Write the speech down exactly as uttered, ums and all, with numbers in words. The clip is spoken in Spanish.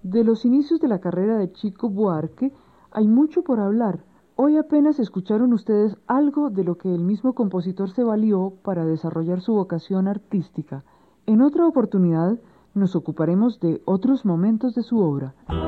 De los inicios de la carrera de Chico Buarque hay mucho por hablar. Hoy apenas escucharon ustedes algo de lo que el mismo compositor se valió para desarrollar su vocación artística. En otra oportunidad nos ocuparemos de otros momentos de su obra.